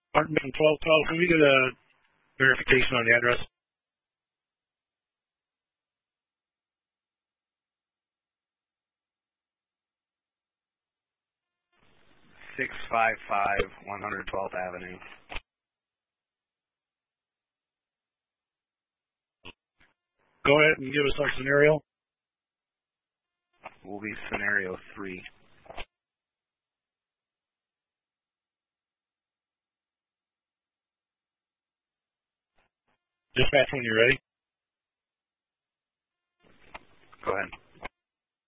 Martin 1212, can we get a verification on the address? (655) 112th Avenue. Go ahead and give us our scenario. Will be scenario 3. Dispatch when you're ready. Go ahead.